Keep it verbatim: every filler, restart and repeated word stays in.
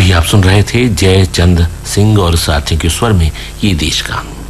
अभी आप सुन रहे थे जयचंद सिंह और साथियों के स्वर में ये देश गान।